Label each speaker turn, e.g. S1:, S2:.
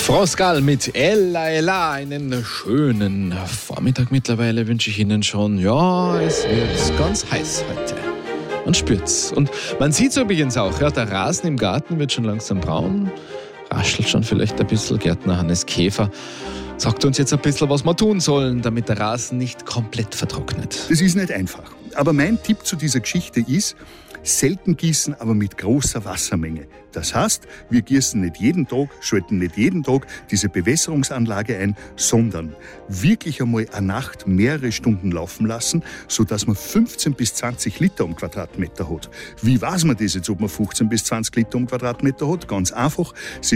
S1: Froscal mit Ella Ella, einen schönen Vormittag mittlerweile wünsche ich Ihnen schon. Ja, es wird ganz heiß heute. Man spürt's. Und man sieht's übrigens auch, ja, der Rasen im Garten wird schon langsam braun, raschelt schon vielleicht ein bisschen. Gärtner Hannes Käfer sagt uns jetzt ein bisschen, was wir tun sollen, damit der Rasen nicht komplett vertrocknet.
S2: Das ist nicht einfach. Aber mein Tipp zu dieser Geschichte ist, selten gießen, aber mit großer Wassermenge. Das heißt, wir gießen nicht jeden Tag, schalten nicht jeden Tag diese Bewässerungsanlage ein, sondern wirklich einmal eine Nacht mehrere Stunden laufen lassen, sodass man 15 bis 20 Liter um Quadratmeter hat. Wie weiß man das jetzt, ob man 15 bis 20 Liter um Quadratmeter hat? Ganz einfach.